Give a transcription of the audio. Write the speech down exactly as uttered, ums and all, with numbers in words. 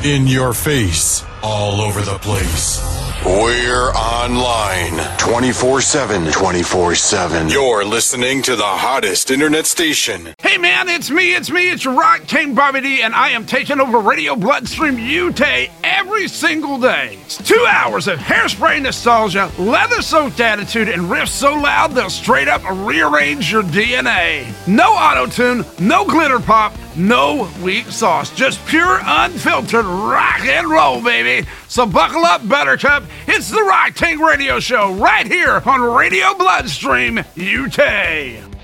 In your face, all over the place. We're online twenty-four seven, twenty-four seven. You're listening to the hottest internet station. Hey man, it's me, it's me, it's your Rock King Bobby D, and I am taking over Radio Bloodstream U T every single day. It's two hours of hairspray nostalgia, leather-soaked attitude, and riffs so loud they'll straight up rearrange your D N A. No auto-tune, no glitter pop, no weak sauce, just pure unfiltered rock and roll, baby. So buckle up, Buttercup. It's the Rock King Radio Show right here on Radio Bloodstream U T.